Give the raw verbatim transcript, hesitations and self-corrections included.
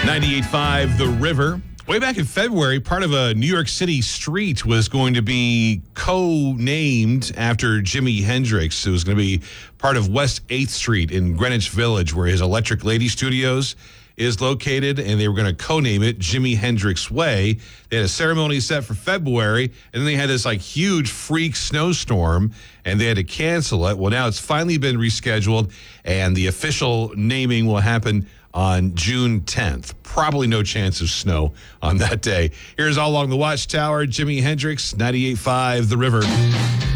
ninety-eight point five The River. Way back in February, part of a New York City street was going to be co-named after Jimi Hendrix. It was going to be part of West eighth Street in Greenwich Village, where his Electric Lady Studios is located, and they were going to co-name it Jimi Hendrix Way. They had a ceremony set for February, and then they had this like huge freak snowstorm, and they had to cancel it. Well, now it's finally been rescheduled, and the official naming will happen on June tenth. Probably no chance of snow on that day. Here's All Along the Watchtower, Jimi Hendrix, ninety-eight point five The River.